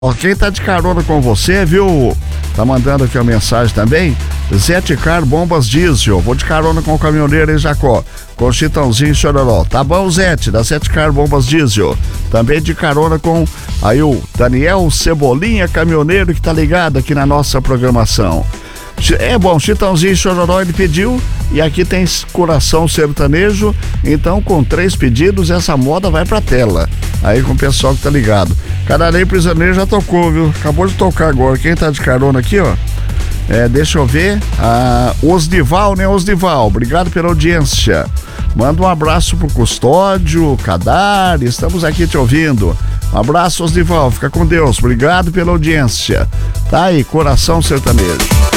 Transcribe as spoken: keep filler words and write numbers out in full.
Ó, quem tá de carona com você, viu? Tá mandando aqui uma mensagem também. Zete Car Bombas Diesel. Vou de carona com o caminhoneiro em Jacó. Com Chitãozinho e Chororó. Tá bom, Zete, da Zete Car Bombas Diesel. Também de carona com aí o Daniel Cebolinha, caminhoneiro, que tá ligado aqui na nossa programação. É bom, Chitãozinho e Chororó ele pediu, e aqui tem Coração Sertanejo, então com três pedidos essa moda vai pra tela, aí com o pessoal que tá ligado. Canarinho Prisioneiro já tocou, viu? Acabou de tocar agora. Quem tá de carona aqui, ó, é, deixa eu ver, ah, Osnival, né, Osnival, obrigado pela audiência. Manda um abraço pro Custódio, Cadar, estamos aqui te ouvindo. Um abraço, Osnival, fica com Deus, obrigado pela audiência. Tá aí, Coração Sertanejo.